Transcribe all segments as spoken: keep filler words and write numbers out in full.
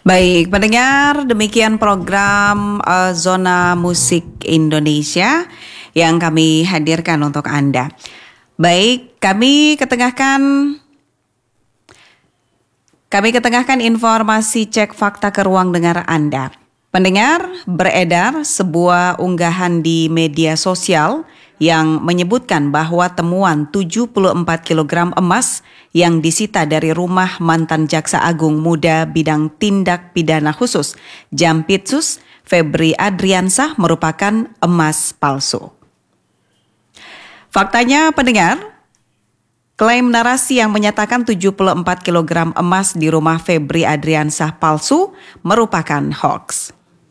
Baik, pendengar, demikian program uh, Zona Musik Indonesia yang kami hadirkan untuk Anda. Baik, kami ketengahkan kami ketengahkan informasi cek fakta ke ruang dengar Anda. Pendengar, beredar sebuah unggahan di media sosial yang menyebutkan bahwa temuan tujuh puluh empat kilogram emas yang disita dari rumah mantan Jaksa Agung Muda bidang tindak pidana khusus Jampitsus Febri Adriansah merupakan emas palsu. Faktanya, pendengar, klaim narasi yang menyatakan tujuh puluh empat kilogram emas di rumah Febri Adriansah palsu merupakan hoax.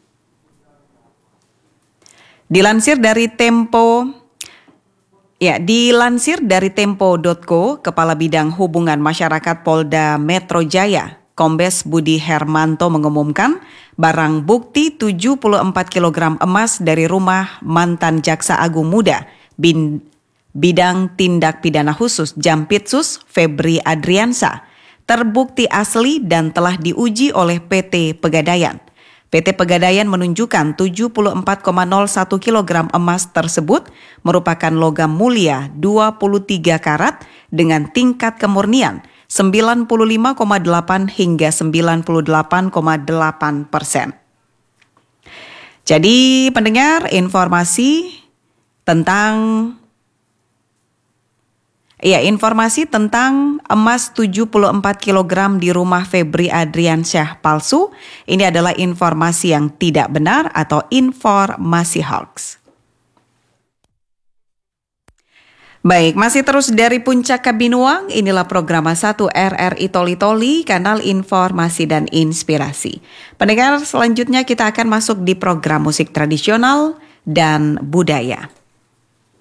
Dilansir dari Tempo Ya, dilansir dari tempo titik co, Kepala Bidang Hubungan Masyarakat Polda Metro Jaya, Kombes Budi Hermanto mengumumkan barang bukti tujuh puluh empat kilogram emas dari rumah mantan Jaksa Agung Muda bin, bidang tindak pidana khusus Jampitsus Febri Adriansah terbukti asli dan telah diuji oleh P T Pegadaian. P T Pegadaian menunjukkan tujuh puluh empat koma nol satu kilogram emas tersebut merupakan logam mulia dua puluh tiga karat dengan tingkat kemurnian sembilan puluh lima koma delapan hingga sembilan puluh delapan koma delapan persen. Jadi pendengar, informasi tentang Ya, informasi tentang emas tujuh puluh empat kilogram di rumah Febri Adriansah palsu, ini adalah informasi yang tidak benar atau informasi hoax. Baik, masih terus dari Puncak Kabinuang, inilah program satu R R I Toli Toli, kanal informasi dan inspirasi. Pendengar, selanjutnya kita akan masuk di program musik tradisional dan budaya.